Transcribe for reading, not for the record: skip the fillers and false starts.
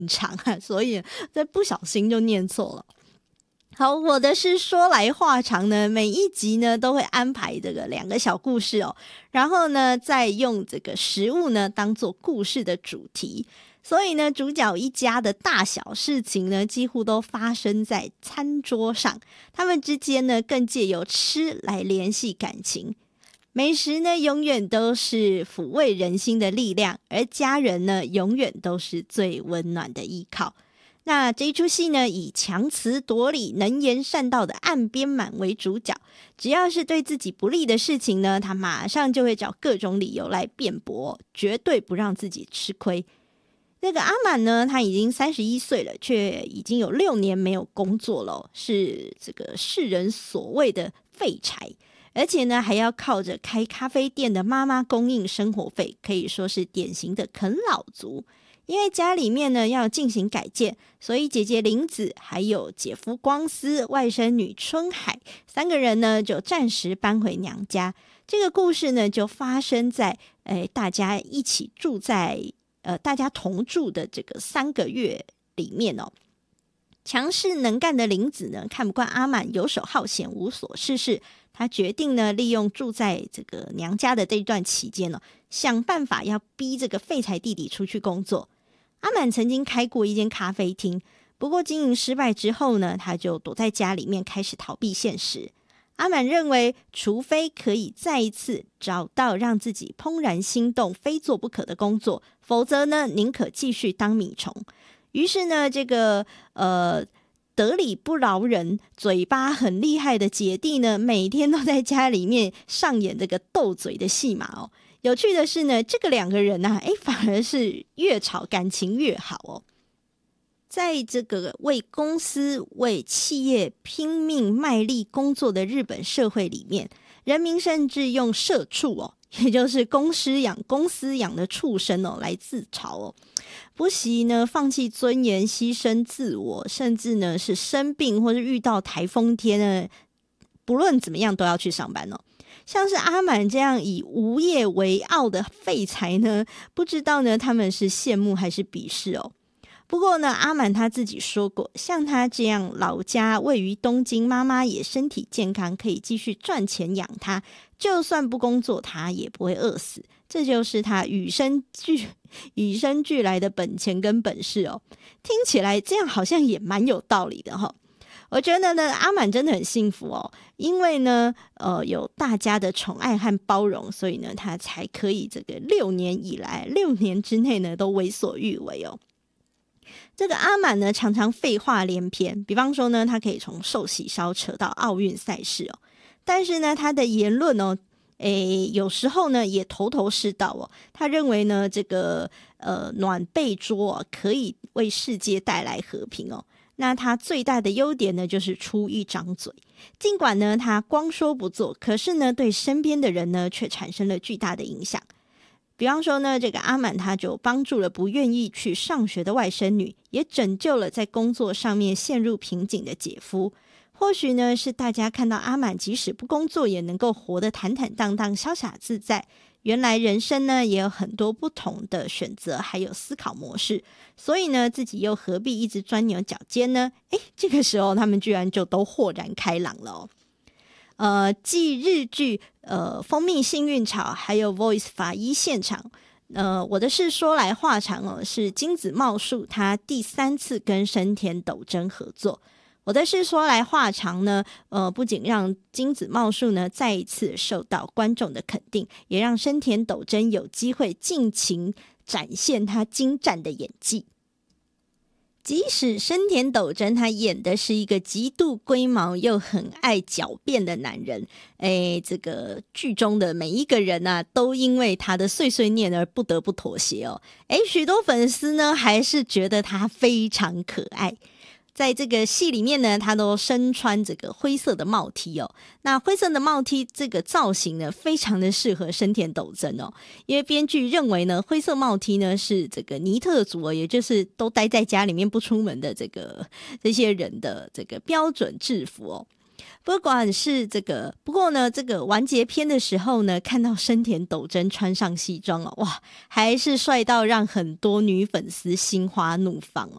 长啊，所以这不小心就念错了。好，我的是说来话长呢，每一集呢都会安排这个2个小故事哦，然后呢再用这个食物呢当做故事的主题，所以呢主角一家的大小事情呢几乎都发生在餐桌上，他们之间呢更借由吃来联系感情。美食呢永远都是抚慰人心的力量，而家人呢永远都是最温暖的依靠。那这一出戏呢，以强词夺理、能言善道的岸边满为主角。只要是对自己不利的事情呢，他马上就会找各种理由来辩驳，绝对不让自己吃亏。那个阿满呢，他已经31岁了，却已经有6年没有工作了，是这个世人所谓的废柴，而且呢，还要靠着开咖啡店的妈妈供应生活费，可以说是典型的啃老族。因为家里面呢要进行改建，所以姐姐玲子还有姐夫光思、外甥女春海3个人呢就暂时搬回娘家。这个故事呢就发生在大家一起住在大家同住的这个3个月里面哦。强势能干的玲子呢看不惯阿满游手好闲、无所事事，她决定呢利用住在这个娘家的这一段期间想办法要逼这个废柴弟弟出去工作。阿满曾经开过一间咖啡厅，不过经营失败之后呢，他就躲在家里面开始逃避现实。阿满认为，除非可以再一次找到让自己怦然心动、非做不可的工作，否则呢，宁可继续当米虫。于是呢，这个得理不饶人、嘴巴很厉害的姐弟呢，每天都在家里面上演这个斗嘴的戏码哦。有趣的是呢，这个2个人反而是越吵感情越好哦。在这个为公司、为企业拼命卖力工作的日本社会里面，人民甚至用社畜也就是公司养的畜生来自嘲不惜呢放弃尊严、牺牲自我，甚至呢是生病或是遇到台风天呢，不论怎么样都要去上班像是阿满这样以无业为傲的废材呢，不知道呢他们是羡慕还是鄙视不过呢，阿满他自己说过，像他这样老家位于东京，妈妈也身体健康，可以继续赚钱养他，就算不工作他也不会饿死，这就是他与生俱来的本钱跟本事听起来这样好像也蛮有道理的我觉得呢，阿满真的很幸福因为呢，有大家的宠爱和包容，所以呢，他才可以这个6年之内呢，都为所欲为这个阿满呢，常常废话连篇，比方说呢，他可以从寿喜烧扯到奥运赛事但是呢，他的言论有时候呢也头头是道他认为呢，这个暖被桌可以为世界带来和平那他最大的优点呢，就是出一张嘴。尽管呢，他光说不做，可是呢，对身边的人呢，却产生了巨大的影响。比方说呢，这个阿满他就帮助了不愿意去上学的外甥女，也拯救了在工作上面陷入瓶颈的姐夫。或许呢，是大家看到阿满即使不工作也能够活得坦坦荡荡、潇洒自在。原来人生呢也有很多不同的选择，还有思考模式，所以呢自己又何必一直钻牛角尖呢？这个时候他们居然就都豁然开朗了继日剧蜂蜜幸运草还有 Voice 法医现场我的事说来话长是金子茂树他第3次跟生田斗真合作。我的事说来话长呢，不仅让金子茂树呢再一次受到观众的肯定，也让生田斗真有机会尽情展现他精湛的演技。即使生田斗真他演的是一个极度龟毛又很爱狡辩的男人，这个剧中的每一个人都因为他的碎碎念而不得不妥协许多粉丝呢还是觉得他非常可爱。在这个戏里面呢，他都身穿这个灰色的帽 T 那灰色的帽 T 这个造型呢，非常的适合生田斗真因为编剧认为呢，灰色帽 T 呢是这个尼特族也就是都待在家里面不出门的这些人的这个标准制服不过呢，这个完结篇的时候呢，看到生田斗真穿上西装哇，还是帅到让很多女粉丝心花怒放